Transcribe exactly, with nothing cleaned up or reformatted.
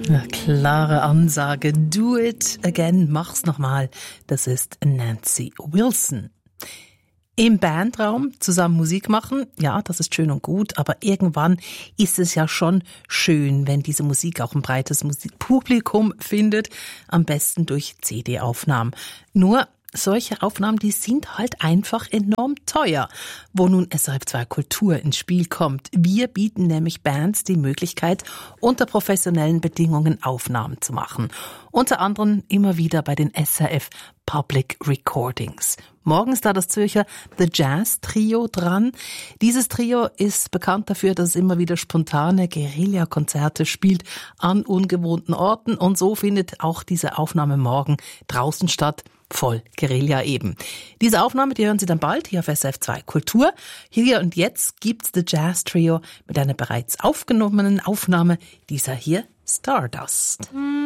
Eine klare Ansage. Do it again. Mach's nochmal. Das ist Nancy Wilson. Im Bandraum zusammen Musik machen, ja, das ist schön und gut, aber irgendwann ist es ja schon schön, wenn diese Musik auch ein breites Musikpublikum findet, am besten durch C D-Aufnahmen. Nur solche Aufnahmen, die sind halt einfach enorm teuer, wo nun S R F zwei Kultur ins Spiel kommt. Wir bieten nämlich Bands die Möglichkeit, unter professionellen Bedingungen Aufnahmen zu machen. Unter anderem immer wieder bei den S R F Public Recordings. Morgen ist da das Zürcher The Jazz Trio dran. Dieses Trio ist bekannt dafür, dass es immer wieder spontane Guerilla-Konzerte spielt an ungewohnten Orten. Und so findet auch diese Aufnahme morgen draußen statt. Voll Guerilla eben. Diese Aufnahme, die hören Sie dann bald hier auf S R F zwei Kultur. Hier und jetzt gibt's The Jazz Trio mit einer bereits aufgenommenen Aufnahme dieser hier Stardust.